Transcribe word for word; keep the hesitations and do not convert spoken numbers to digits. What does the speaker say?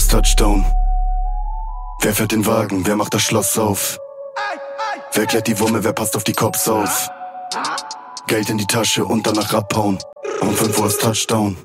ist Touchdown? Wer fährt den Wagen, wer macht das Schloss auf? Wer klärt die Wumme, wer passt auf die Cops auf? Geld in die Tasche und danach abhauen. Um fünf Uhr ist Touchdown.